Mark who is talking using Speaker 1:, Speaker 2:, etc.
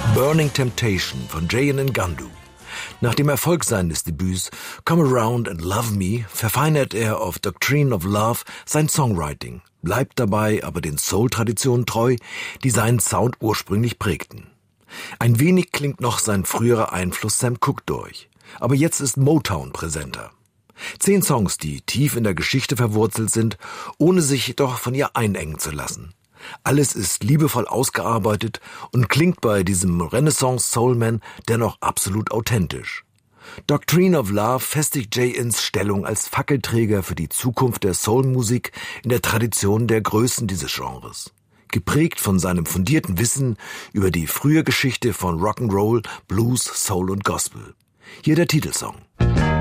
Speaker 1: Burning Temptation von Jay & Ngandu. Nach dem Erfolg seines Debüts Come Around and Love Me verfeinert er auf Doctrine of Love sein Songwriting, bleibt dabei aber den Soul-Traditionen treu, die seinen Sound ursprünglich prägten. Ein wenig klingt noch sein früherer Einfluss Sam Cooke durch, aber jetzt ist Motown präsenter. 10 Songs, die tief in der Geschichte verwurzelt sind, ohne sich jedoch von ihr einengen zu lassen. Alles ist liebevoll ausgearbeitet und klingt bei diesem Renaissance-Soulman dennoch absolut authentisch. Doctrine of Love festigt Jay-Ins Stellung als Fackelträger für die Zukunft der Soulmusik in der Tradition der Größen dieses Genres. Geprägt von seinem fundierten Wissen über die frühe Geschichte von Rock'n'Roll, Blues, Soul und Gospel. Hier der Titelsong.